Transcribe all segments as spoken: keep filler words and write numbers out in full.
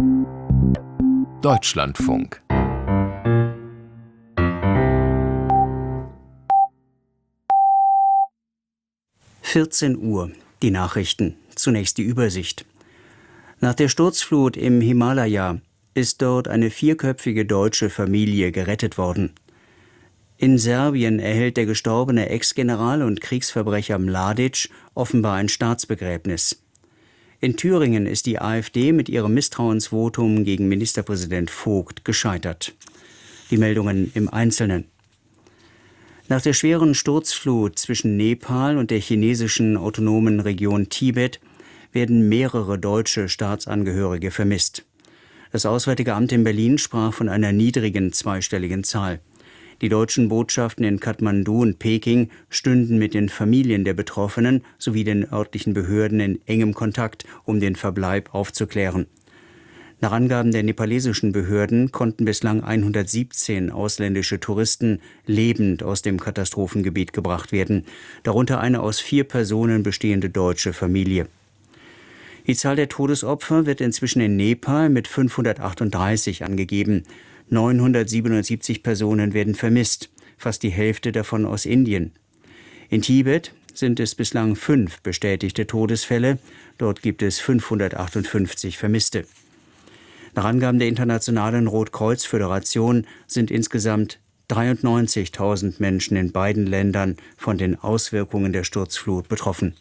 Deutschlandfunk. vierzehn Uhr, die Nachrichten. Zunächst die Übersicht. Nach der Sturzflut im Himalaya ist dort eine vierköpfige deutsche Familie gerettet worden. In Serbien erhält der gestorbene Ex-General und Kriegsverbrecher Mladic offenbar ein Staatsbegräbnis. In Thüringen ist die AfD mit ihrem Misstrauensvotum gegen Ministerpräsident Vogt gescheitert. Die Meldungen im Einzelnen. Nach der schweren Sturzflut zwischen Nepal und der chinesischen autonomen Region Tibet werden mehrere deutsche Staatsangehörige vermisst. Das Auswärtige Amt in Berlin sprach von einer niedrigen zweistelligen Zahl. Die deutschen Botschaften in Kathmandu und Peking stünden mit den Familien der Betroffenen sowie den örtlichen Behörden in engem Kontakt, um den Verbleib aufzuklären. Nach Angaben der nepalesischen Behörden konnten bislang hundertsiebzehn ausländische Touristen lebend aus dem Katastrophengebiet gebracht werden, darunter eine aus vier Personen bestehende deutsche Familie. Die Zahl der Todesopfer wird inzwischen in Nepal mit fünfhundertachtunddreißig angegeben. neunhundertsiebenundsiebzig Personen werden vermisst, fast die Hälfte davon aus Indien. In Tibet sind es bislang fünf bestätigte Todesfälle, dort gibt es fünfhundertachtundfünfzig Vermisste. Nach Angaben der Internationalen Rotkreuz-Föderation sind insgesamt dreiundneunzigtausend Menschen in beiden Ländern von den Auswirkungen der Sturzflut betroffen.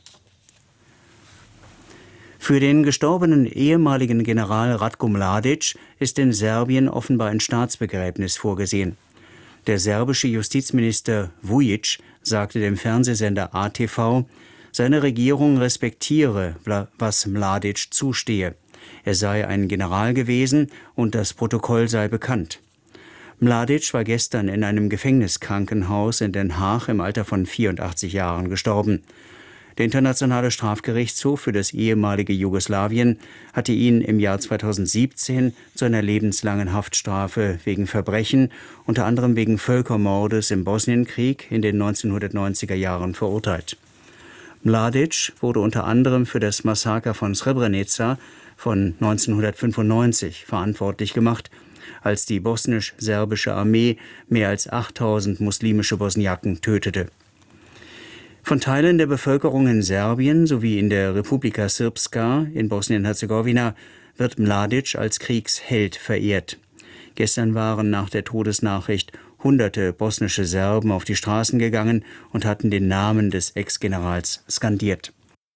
Für den gestorbenen ehemaligen General Ratko Mladic ist in Serbien offenbar ein Staatsbegräbnis vorgesehen. Der serbische Justizminister Vujic sagte dem Fernsehsender A T V, seine Regierung respektiere, was Mladic zustehe. Er sei ein General gewesen und das Protokoll sei bekannt. Mladic war gestern in einem Gefängniskrankenhaus in Den Haag im Alter von vierundachtzig Jahren gestorben. Der Internationale Strafgerichtshof für das ehemalige Jugoslawien hatte ihn im Jahr zweitausendsiebzehn zu einer lebenslangen Haftstrafe wegen Verbrechen, unter anderem wegen Völkermordes im Bosnienkrieg in den neunzehnhundertneunziger Jahren verurteilt. Mladic wurde unter anderem für das Massaker von Srebrenica von neunzehnhundertfünfundneunzig verantwortlich gemacht, als die bosnisch-serbische Armee mehr als achttausend muslimische Bosniaken tötete. Von Teilen der Bevölkerung in Serbien sowie in der Republika Srpska in Bosnien-Herzegowina wird Mladic als Kriegsheld verehrt. Gestern waren nach der Todesnachricht hunderte bosnische Serben auf die Straßen gegangen und hatten den Namen des Ex-Generals skandiert.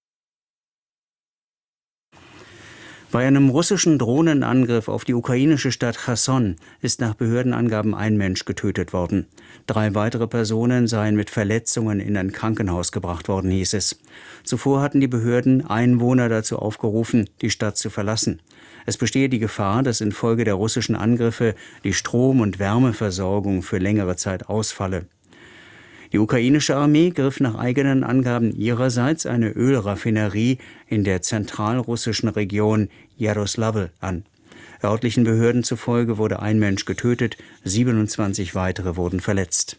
Bei einem russischen Drohnenangriff auf die ukrainische Stadt Cherson ist nach Behördenangaben ein Mensch getötet worden. Drei weitere Personen seien mit Verletzungen in ein Krankenhaus gebracht worden, hieß es. Zuvor hatten die Behörden Einwohner dazu aufgerufen, die Stadt zu verlassen. Es bestehe die Gefahr, dass infolge der russischen Angriffe die Strom- und Wärmeversorgung für längere Zeit ausfalle. Die ukrainische Armee griff nach eigenen Angaben ihrerseits eine Ölraffinerie in der zentralrussischen Region Jaroslavl an. Örtlichen Behörden zufolge wurde ein Mensch getötet, siebenundzwanzig weitere wurden verletzt.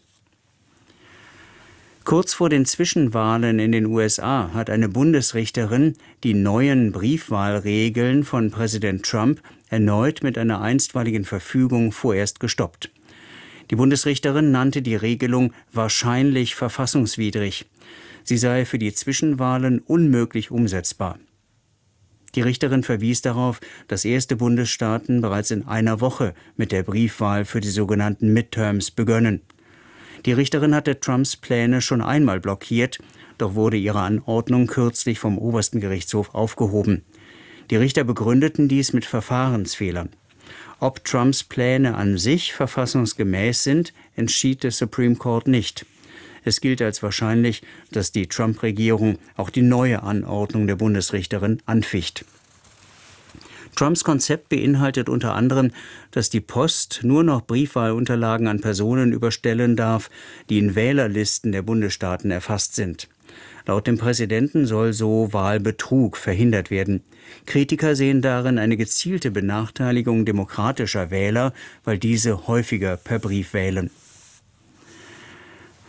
Kurz vor den Zwischenwahlen in den U S A hat eine Bundesrichterin die neuen Briefwahlregeln von Präsident Trump erneut mit einer einstweiligen Verfügung vorerst gestoppt. Die Bundesrichterin nannte die Regelung wahrscheinlich verfassungswidrig. Sie sei für die Zwischenwahlen unmöglich umsetzbar. Die Richterin verwies darauf, dass erste Bundesstaaten bereits in einer Woche mit der Briefwahl für die sogenannten Midterms begönnen. Die Richterin hatte Trumps Pläne schon einmal blockiert, doch wurde ihre Anordnung kürzlich vom obersten Gerichtshof aufgehoben. Die Richter begründeten dies mit Verfahrensfehlern. Ob Trumps Pläne an sich verfassungsgemäß sind, entschied der Supreme Court nicht. Es gilt als wahrscheinlich, dass die Trump-Regierung auch die neue Anordnung der Bundesrichterin anficht. Trumps Konzept beinhaltet unter anderem, dass die Post nur noch Briefwahlunterlagen an Personen überstellen darf, die in Wählerlisten der Bundesstaaten erfasst sind. Laut dem Präsidenten soll so Wahlbetrug verhindert werden. Kritiker sehen darin eine gezielte Benachteiligung demokratischer Wähler, weil diese häufiger per Brief wählen.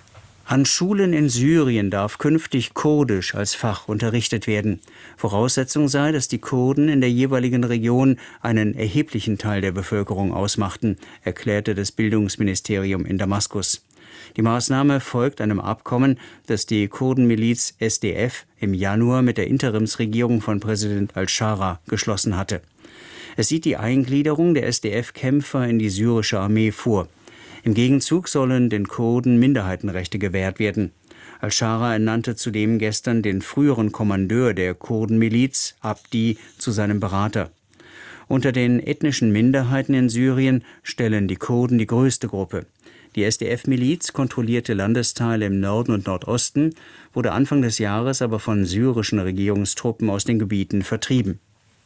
An Schulen in Syrien darf künftig Kurdisch als Fach unterrichtet werden. Voraussetzung sei, dass die Kurden in der jeweiligen Region einen erheblichen Teil der Bevölkerung ausmachten, erklärte das Bildungsministerium in Damaskus. Die Maßnahme folgt einem Abkommen, das die Kurdenmiliz S D F im Januar mit der Interimsregierung von Präsident al-Shara geschlossen hatte. Es sieht die Eingliederung der S D F-Kämpfer in die syrische Armee vor. Im Gegenzug sollen den Kurden Minderheitenrechte gewährt werden. Al-Shara ernannte zudem gestern den früheren Kommandeur der Kurdenmiliz, Abdi, zu seinem Berater. Unter den ethnischen Minderheiten in Syrien stellen die Kurden die größte Gruppe. Die S D F-Miliz kontrollierte Landesteile im Norden und Nordosten, wurde Anfang des Jahres aber von syrischen Regierungstruppen aus den Gebieten vertrieben.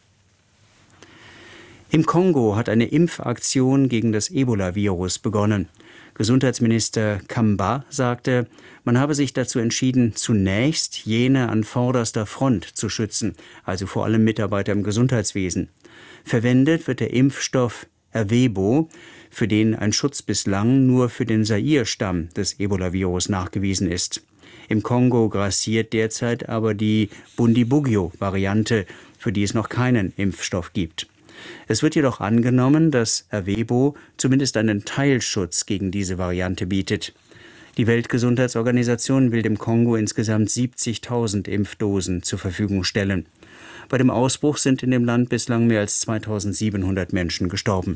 Im Kongo hat eine Impfaktion gegen das Ebola-Virus begonnen. Gesundheitsminister Kamba sagte, man habe sich dazu entschieden, zunächst jene an vorderster Front zu schützen, also vor allem Mitarbeiter im Gesundheitswesen. Verwendet wird der Impfstoff Ervebo, für den ein Schutz bislang nur für den Zaire-Stamm des Ebola-Virus nachgewiesen ist. Im Kongo grassiert derzeit aber die Bundibugyo-Variante, für die es noch keinen Impfstoff gibt. Es wird jedoch angenommen, dass Ervebo zumindest einen Teilschutz gegen diese Variante bietet. Die Weltgesundheitsorganisation will dem Kongo insgesamt siebzigtausend Impfdosen zur Verfügung stellen. Bei dem Ausbruch sind in dem Land bislang mehr als zweitausendsiebenhundert Menschen gestorben.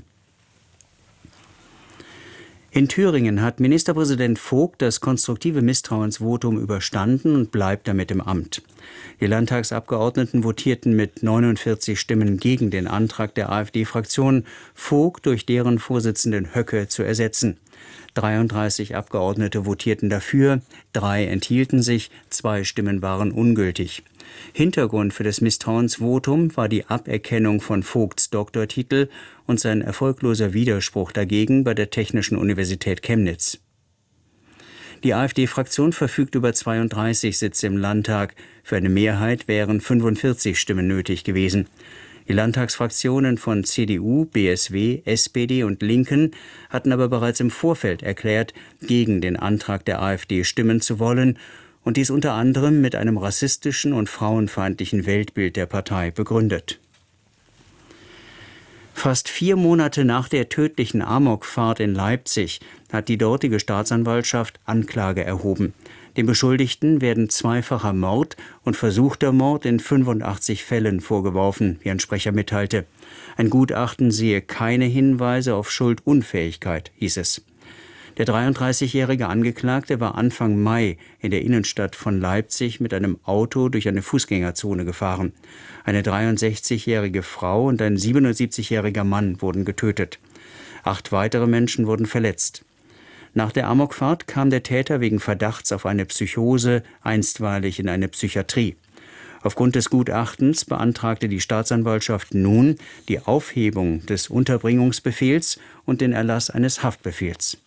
In Thüringen hat Ministerpräsident Vogt das konstruktive Misstrauensvotum überstanden und bleibt damit im Amt. Die Landtagsabgeordneten votierten mit neunundvierzig Stimmen gegen den Antrag der AfD-Fraktion, Vogt durch deren Vorsitzenden Höcke zu ersetzen. dreiunddreißig Abgeordnete votierten dafür, drei enthielten sich, zwei Stimmen waren ungültig. Hintergrund für das Misstrauensvotum war die Aberkennung von Vogts Doktortitel und sein erfolgloser Widerspruch dagegen bei der Technischen Universität Chemnitz. Die AfD-Fraktion verfügt über zweiunddreißig Sitze im Landtag. Für eine Mehrheit wären fünfundvierzig Stimmen nötig gewesen. Die Landtagsfraktionen von C D U, B S W, S P D und Linken hatten aber bereits im Vorfeld erklärt, gegen den Antrag der AfD stimmen zu wollen und dies unter anderem mit einem rassistischen und frauenfeindlichen Weltbild der Partei begründet. Fast vier Monate nach der tödlichen Amokfahrt in Leipzig hat die dortige Staatsanwaltschaft Anklage erhoben. Dem Beschuldigten werden zweifacher Mord und versuchter Mord in fünfundachtzig Fällen vorgeworfen, wie ein Sprecher mitteilte. Ein Gutachten sehe keine Hinweise auf Schuldunfähigkeit, hieß es. Der dreiunddreißigjährige Angeklagte war Anfang Mai in der Innenstadt von Leipzig mit einem Auto durch eine Fußgängerzone gefahren. Eine dreiundsechzigjährige Frau und ein siebenundsiebzigjähriger Mann wurden getötet. Acht weitere Menschen wurden verletzt. Nach der Amokfahrt kam der Täter wegen Verdachts auf eine Psychose einstweilig in eine Psychiatrie. Aufgrund des Gutachtens beantragte die Staatsanwaltschaft nun die Aufhebung des Unterbringungsbefehls und den Erlass eines Haftbefehls.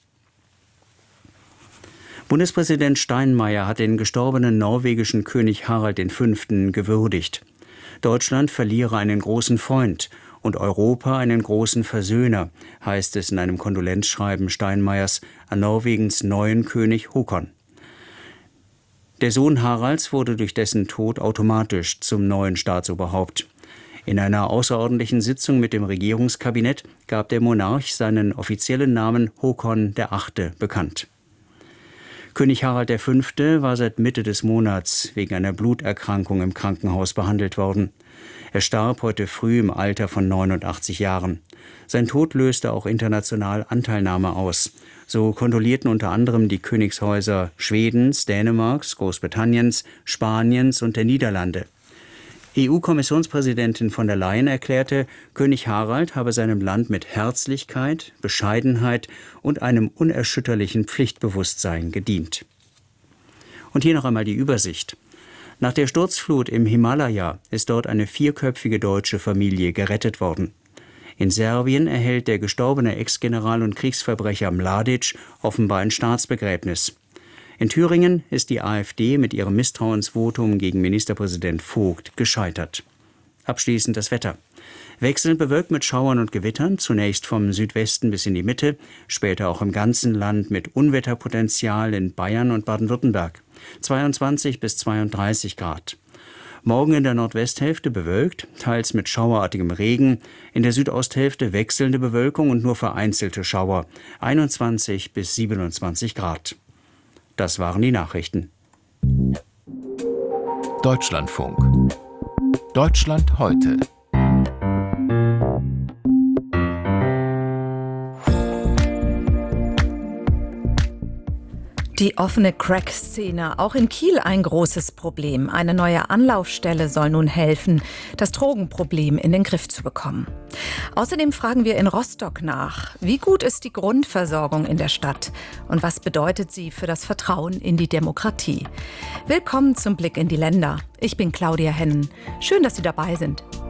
Bundespräsident Steinmeier hat den gestorbenen norwegischen König Harald der Fünfte gewürdigt. Deutschland verliere einen großen Freund und Europa einen großen Versöhner, heißt es in einem Kondolenzschreiben Steinmeiers an Norwegens neuen König Håkon. Der Sohn Haralds wurde durch dessen Tod automatisch zum neuen Staatsoberhaupt. In einer außerordentlichen Sitzung mit dem Regierungskabinett gab der Monarch seinen offiziellen Namen Håkon der Achte bekannt. König Harald der Fünfte war seit Mitte des Monats wegen einer Bluterkrankung im Krankenhaus behandelt worden. Er starb heute früh im Alter von neunundachtzig Jahren. Sein Tod löste auch international Anteilnahme aus. So kondolierten unter anderem die Königshäuser Schwedens, Dänemarks, Großbritanniens, Spaniens und der Niederlande. E U-Kommissionspräsidentin von der Leyen erklärte, König Harald habe seinem Land mit Herzlichkeit, Bescheidenheit und einem unerschütterlichen Pflichtbewusstsein gedient. Und hier noch einmal die Übersicht. Nach der Sturzflut im Himalaya ist dort eine vierköpfige deutsche Familie gerettet worden. In Serbien erhält der gestorbene Ex-General und Kriegsverbrecher Mladic offenbar ein Staatsbegräbnis. In Thüringen ist die AfD mit ihrem Misstrauensvotum gegen Ministerpräsident Vogt gescheitert. Abschließend das Wetter. Wechselnd bewölkt mit Schauern und Gewittern, zunächst vom Südwesten bis in die Mitte, später auch im ganzen Land mit Unwetterpotenzial in Bayern und Baden-Württemberg. zweiundzwanzig bis zweiunddreißig Grad. Morgen in der Nordwesthälfte bewölkt, teils mit schauerartigem Regen, in der Südosthälfte wechselnde Bewölkung und nur vereinzelte Schauer, einundzwanzig bis siebenundzwanzig Grad. Das waren die Nachrichten. Deutschlandfunk. Deutschland heute. Die offene Crack-Szene, auch in Kiel ein großes Problem. Eine neue Anlaufstelle soll nun helfen, das Drogenproblem in den Griff zu bekommen. Außerdem fragen wir in Rostock nach, wie gut ist die Grundversorgung in der Stadt und was bedeutet sie für das Vertrauen in die Demokratie? Willkommen zum Blick in die Länder. Ich bin Claudia Hennen. Schön, dass Sie dabei sind.